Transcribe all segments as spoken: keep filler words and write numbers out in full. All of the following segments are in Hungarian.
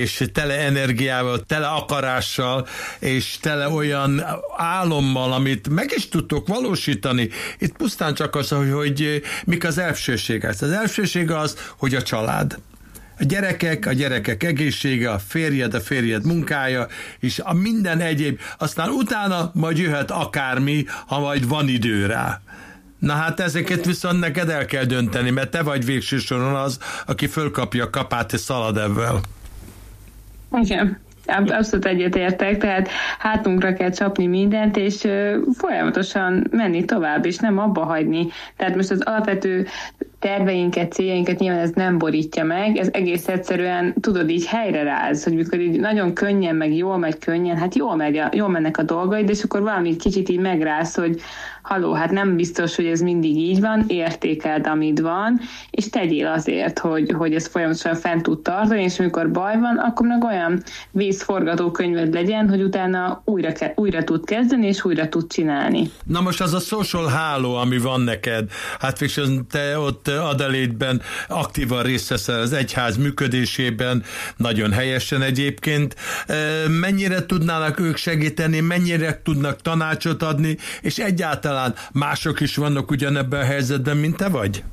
és tele energiával, tele akarással, és tele olyan álommal, amit meg is tudtok valósítani. Itt pusztán csak az, hogy, hogy mik az elsőség. Az elsőség az, hogy a család. A gyerekek, a gyerekek egészsége, a férjed, a férjed munkája, és a minden egyéb. Aztán utána majd jöhet akármi, ha majd van idő rá. Na hát ezeket viszont neked el kell dönteni, mert te vagy végső soron az, aki fölkapja a kapát és szalad ebben. Igen, abszolút egyetértek, tehát hátunkra kell csapni mindent, és folyamatosan menni tovább, és nem abba hagyni. Tehát most az alapvető terveinket, céljainkat nyilván ez nem borítja meg, ez egész egyszerűen, tudod, így helyre ráz, hogy mikor így nagyon könnyen, meg jól megy könnyen, hát jól, megy a, jól mennek a dolgaid, és akkor valami kicsit így megráz, hogy haló, hát nem biztos, hogy ez mindig így van, értékeld, amit van, és tegyél azért, hogy, hogy ez folyamatosan fent tud tartani, és amikor baj van, akkor meg olyan vészforgatókönyved legyen, hogy utána újra, ke- újra tud kezdeni, és újra tud csinálni. Na most az a social háló, ami van neked, hát viszont te ott Adelaide-ben aktívan részt veszel az egyház működésében, nagyon helyesen egyébként. Mennyire tudnának ők segíteni, mennyire tudnak tanácsot adni, és egyáltalán mások is vannak ugyanebben a helyzetben, mint te vagy?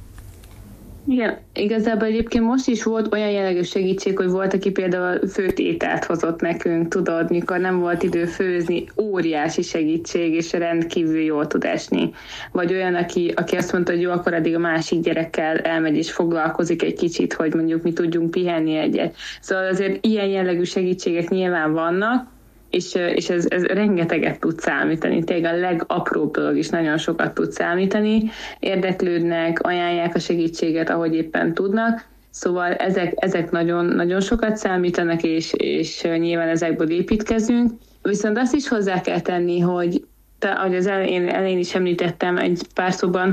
Igen, igazából egyébként most is volt olyan jellegű segítség, hogy volt, aki például főtt ételt hozott nekünk, tudod, mikor nem volt idő főzni, óriási segítség, és rendkívül jól tud esni. Vagy olyan, aki, aki azt mondta, hogy jó, akkor addig a másik gyerekkel elmegy és foglalkozik egy kicsit, hogy mondjuk mi tudjunk pihenni egyet. Szóval azért ilyen jellegű segítségek nyilván vannak, és, és ez, ez rengeteget tud számítani, tényleg a legapróbb dolog is nagyon sokat tud számítani, érdeklődnek, ajánlják a segítséget, ahogy éppen tudnak, szóval ezek, ezek nagyon, nagyon sokat számítanak, és, és nyilván ezekből építkezünk, viszont azt is hozzá kell tenni, hogy te, ahogy az elején, elején is említettem egy pár szóban,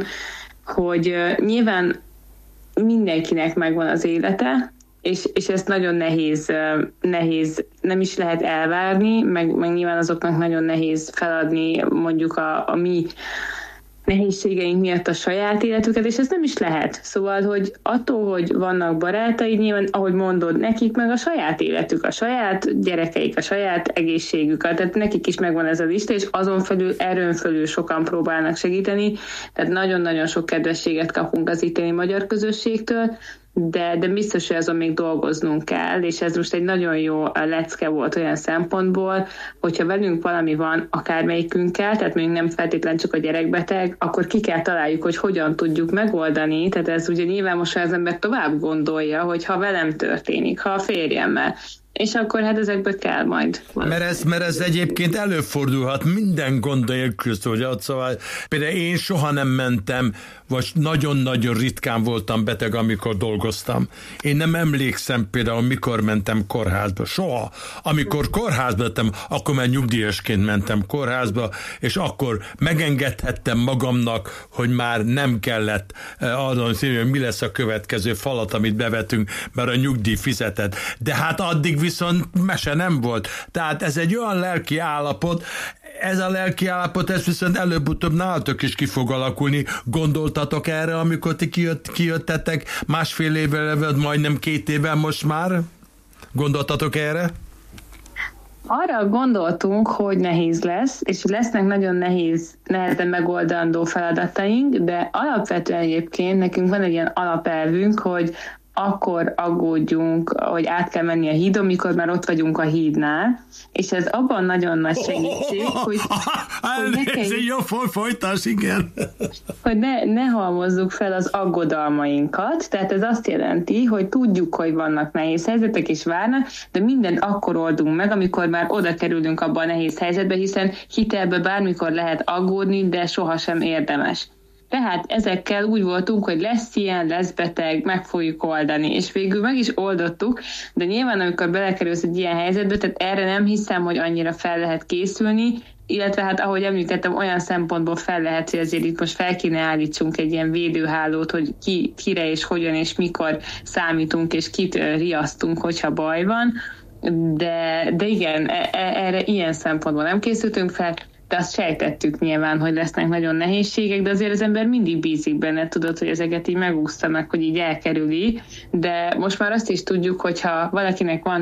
hogy nyilván mindenkinek megvan az élete, És, és ezt nagyon nehéz, nehéz, nem is lehet elvárni, meg, meg nyilván azoknak nagyon nehéz feladni mondjuk a, a mi nehézségeink miatt a saját életüket, és ez nem is lehet. Szóval, hogy attól, hogy vannak barátaid, nyilván, ahogy mondod, nekik meg a saját életük, a saját gyerekeik, a saját egészségük, tehát nekik is megvan ez a lista, és azon felül, erőn felül sokan próbálnak segíteni, tehát nagyon-nagyon sok kedvességet kapunk az itteni magyar közösségtől, de, de biztos, hogy azon még dolgoznunk kell, és ez most egy nagyon jó lecke volt olyan szempontból, hogyha velünk valami van akármelyikünkkel, tehát még nem feltétlen csak a gyerekbeteg, akkor ki kell találjuk, hogy hogyan tudjuk megoldani, tehát ez ugye nyilván most az ember tovább gondolja, hogy ha velem történik, ha a férjemmel, és akkor hát ezekből kell majd. Mert ez, mert ez egyébként előfordulhat minden gond nélkül, hogy szóval például én soha nem mentem, vagy nagyon-nagyon ritkán voltam beteg, amikor dolgoztam. Én nem emlékszem például, mikor mentem kórházba. Soha. Amikor kórházba lettem, akkor már nyugdíjasként mentem kórházba, és akkor megengedhettem magamnak, hogy már nem kellett arra szívni, hogy mi lesz a következő falat, amit bevetünk, mert a nyugdíj fizetett. De hát addig viszont mese nem volt. Tehát ez egy olyan lelki állapot, ez a lelki állapot, ez viszont előbb-utóbb nálatok is ki fog alakulni. Gondoltatok erre, amikor ti kijött, kijöttetek másfél évvel, vagy majdnem két évvel most már? Gondoltatok erre? Arra gondoltunk, hogy nehéz lesz, és lesznek nagyon nehéz, nehezen megoldandó feladataink, de alapvetően egyébként nekünk van egy ilyen alapelvünk, hogy akkor aggódjunk, hogy át kell menni a hídon, mikor már ott vagyunk a hídnál, és ez abban nagyon nagy segítség, hogy, hogy ne kell, jó, folytás, igen. hogy ne, ne halmozzuk fel az aggodalmainkat, tehát ez azt jelenti, hogy tudjuk, hogy vannak nehéz helyzetek, és várnak, de mindent akkor oldunk meg, amikor már oda kerülünk abba a nehéz helyzetbe, hiszen hitelbe bármikor lehet aggódni, de sohasem érdemes. Tehát ezekkel úgy voltunk, hogy lesz ilyen, lesz beteg, meg fogjuk oldani, és végül meg is oldottuk, de nyilván amikor belekerülsz egy ilyen helyzetbe, tehát erre nem hiszem, hogy annyira fel lehet készülni, illetve hát ahogy említettem, olyan szempontból fel lehet, hogy azért itt most fel kéne állítsunk egy ilyen védőhálót, hogy ki, kire és hogyan és mikor számítunk, és kit riasztunk, hogyha baj van, de, de igen, erre ilyen szempontból nem készültünk fel, de azt sejtettük nyilván, hogy lesznek nagyon nehézségek, de azért az ember mindig bízik benne, tudod, hogy ezeket így megúszta meg, hogy így elkerüli, de most már azt is tudjuk, hogyha valakinek van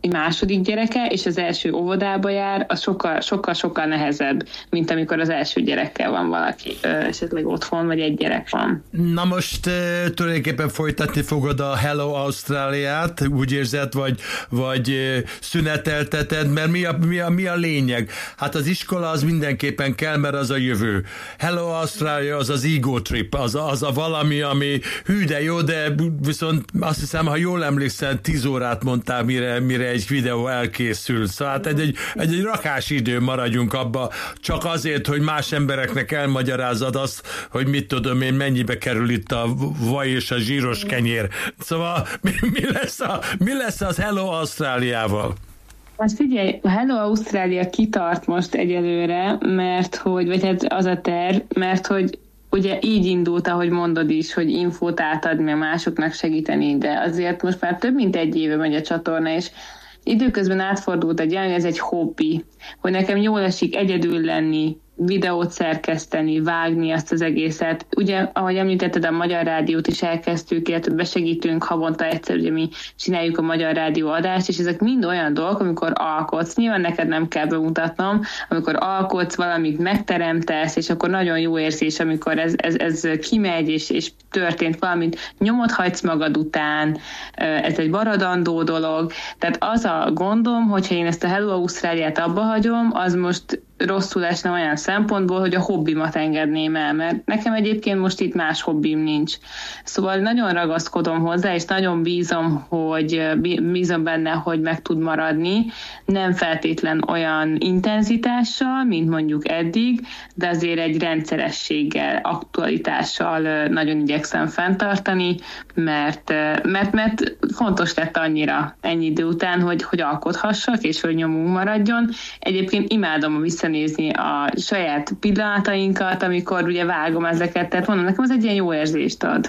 második gyereke, és az első óvodába jár, az sokkal, sokkal, sokkal nehezebb, mint amikor az első gyerekkel van valaki, esetleg otthon, vagy egy gyerek van. Na most tulajdonképpen folytatni fogod a Hello Ausztráliát, úgy érzed, vagy, vagy szünetelteted, mert mi a, mi, a, mi a lényeg? Hát az iskola az mindenképpen kell, mert az a jövő. Hello Ausztrália az az ego trip, az a, az a valami, ami hű, de jó, de viszont azt hiszem, ha jól emlékszel, tíz órát mondtál, mire, mire egy videó elkészül. Szóval hát egy, egy, egy, egy rakás idő maradjunk abba, csak azért, hogy más embereknek elmagyarázad azt, hogy mit tudom én, mennyibe kerül itt a vaj és a zsíros kenyér. Szóval mi, mi, lesz, a, mi lesz az Hello Ausztráliával? Hát figyelj, a Hello Ausztrália kitart most egyelőre, mert hogy, vagy hát az a terv, mert hogy ugye így indult, ahogy mondod is, hogy infót átadni, másoknak segíteni, de azért most már több mint egy éve megy a csatorna, és időközben átfordult egy olyan, ez egy hobbi, hogy nekem jól esik egyedül lenni, videót szerkeszteni, vágni azt az egészet. Ugye, ahogy említetted, a Magyar Rádiót is elkezdtük, illetve besegítünk havonta egyszer, ugye mi csináljuk a Magyar Rádió adást, és ezek mind olyan dolgok, amikor alkotsz. Nyilván neked nem kell bemutatnom, amikor alkotsz, valamit megteremtesz, és akkor nagyon jó érzés, amikor ez, ez, ez kimegy, és, és történt valamit, nyomot hagysz magad után, ez egy maradandó dolog. Tehát az a gondom, hogyha én ezt a Hello Ausztráliát abba hagyom, az most rosszul esne olyan szempontból, hogy a hobbimat engedném el, mert nekem egyébként most itt más hobbim nincs. Szóval nagyon ragaszkodom hozzá, és nagyon bízom, hogy bízom benne, hogy meg tud maradni. Nem feltétlen olyan intenzitással, mint mondjuk eddig, de azért egy rendszerességgel, aktualitással nagyon igyekszem fenntartani, mert, mert, mert fontos lett annyira ennyi idő után, hogy, hogy alkothassak, és hogy nyomunk maradjon. Egyébként imádom a visszanézni a saját pillanatainkat, amikor ugye vágom ezeket, tehát mondom, nekem az egy ilyen jó érzést ad.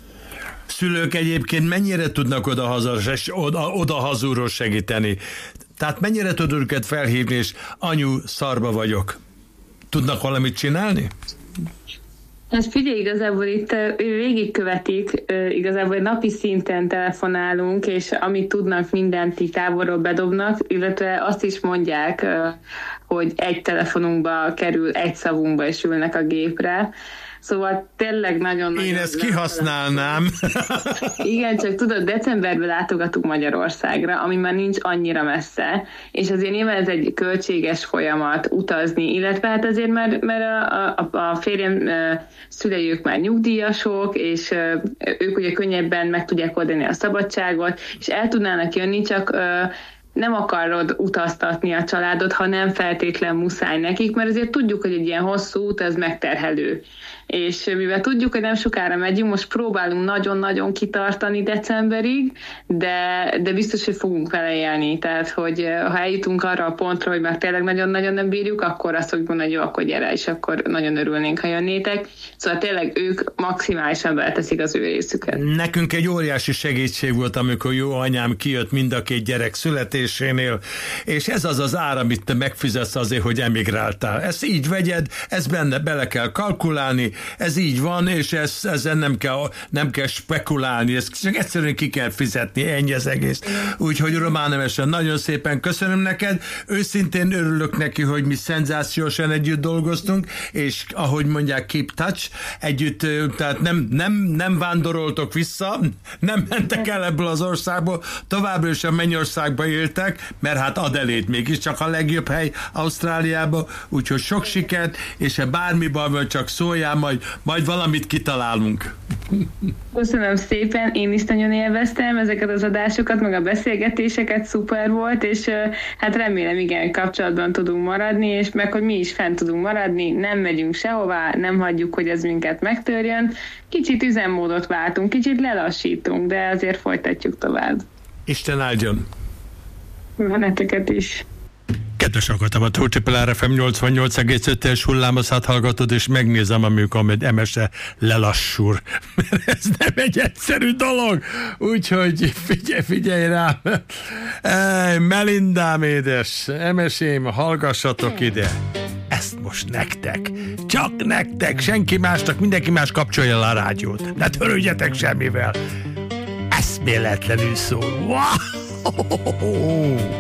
Szülők egyébként mennyire tudnak oda-haza, oda, oda-hazúról segíteni? Tehát mennyire tudod őket felhívni, és anyu, szarba vagyok? Tudnak valamit csinálni? Hát figyelj, igazából itt végigkövetik, igazából napi szinten telefonálunk, és amit tudnak, mindent így távolról bedobnak, illetve azt is mondják, hogy egy telefonunkba kerül, egy szavunkba, és ülnek a gépre. Szóval tényleg nagyon... Én ezt kihasználnám. Igen, csak tudod, decemberben látogatunk Magyarországra, ami már nincs annyira messze, és azért nyilván ez egy költséges folyamat utazni, illetve hát azért mert, mert a, a, a férjem szülei már nyugdíjasok, és ők ugye könnyebben meg tudják oldani a szabadságot, és el tudnának jönni, csak nem akarod utaztatni a családot, ha nem feltétlen muszáj nekik, mert azért tudjuk, hogy egy ilyen hosszú út az megterhelő. És mivel tudjuk, hogy nem sokára megyünk, most próbálunk nagyon-nagyon kitartani decemberig, de, de biztos, hogy fogunk vele élni. Tehát, hogy ha eljutunk arra a pontra, hogy már tényleg nagyon-nagyon nem bírjuk, akkor azt fogjuk mondani, hogy jó, akkor gyere, és akkor nagyon örülnénk, ha jönnétek. Szóval tényleg ők maximálisan beleteszik az ő részüket. Nekünk egy óriási segítség volt, amikor jó anyám kijött mind a két gyerek születésénél, és ez az az ár, amit te megfizetsz azért, hogy emigráltál. Ezt így vegyed, ezt benne bele kell kalkulálni, ez így van, és ez, ezzel nem kell, nem kell spekulálni, ezt csak egyszerűen ki kell fizetni, ennyi az egész. Úgyhogy Román Emesen nagyon szépen köszönöm neked, őszintén örülök neki, hogy mi szenzációsan együtt dolgoztunk, és ahogy mondják, keep touch, együtt, tehát nem, nem, nem vándoroltok vissza, nem mentek el ebből az országból, továbbra is a Mennyországba éltek, mert hát Adelaide mégiscsak a legjobb hely Ausztráliában, úgyhogy sok sikert, és ha bármi baj van, csak szóljál, majd, majd valamit kitalálunk. Köszönöm szépen, én is nagyon élveztem ezeket az adásokat, meg a beszélgetéseket, szuper volt, és hát remélem, igen, kapcsolatban tudunk maradni, és meg, hogy mi is fent tudunk maradni, nem megyünk sehová, nem hagyjuk, hogy ez minket megtörjön. Kicsit üzemmódot váltunk, kicsit lelassítunk, de azért folytatjuk tovább. Isten áldjon! Benneteket is! Kedves hallgatom, a Tóth er ef em nyolcvannyolc egész öt-es hullámozhat hallgatod, és megnézem, amikor egy Emese lelassul. Mert ez nem egy egyszerű dolog. Úgyhogy figyelj, figyelj rám. Ej, Melindám édes, Emesém, hallgassatok ide. Ezt most nektek. Csak nektek, senki másnak, mindenki más kapcsolja le a rádiót. Ne törődjetek semmivel. Eszméletlenül szól. Wow! Oh,